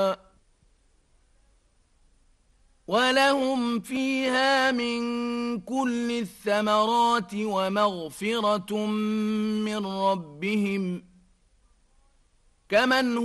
ولهم فيها من كل الثمرات ومغفرة من ربهم كمن